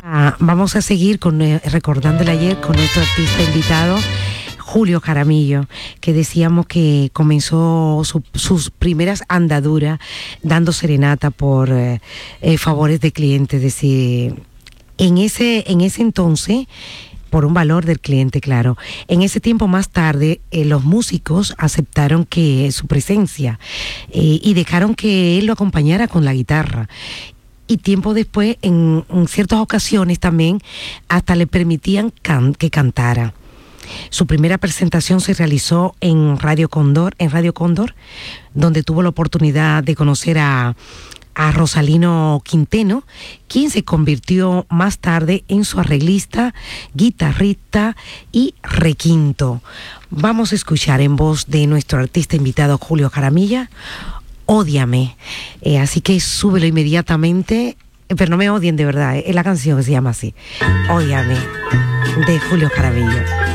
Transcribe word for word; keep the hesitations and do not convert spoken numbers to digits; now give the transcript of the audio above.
Ah, vamos a seguir con, eh, recordándole ayer con nuestro artista invitado, Julio Jaramillo, que decíamos que comenzó su, sus primeras andaduras dando serenata por eh, eh, favores de clientes. Es decir, en ese, en ese entonces, por un valor del cliente, claro. En ese tiempo más tarde, eh, los músicos aceptaron que su presencia eh, y dejaron que él lo acompañara con la guitarra. Y tiempo después, en, en ciertas ocasiones también, hasta le permitían can, que cantara. Su primera presentación se realizó en Radio Cóndor, en Radio Cóndor, donde tuvo la oportunidad de conocer a, a Rosalino Quinteno, quien se convirtió más tarde en su arreglista, guitarrista y requinto. Vamos a escuchar en voz de nuestro artista invitado Julio Jaramillo, Ódiame. Eh, así que súbelo inmediatamente, pero no me odien de verdad, eh, es la canción que se llama así, Ódiame, de Julio Jaramillo.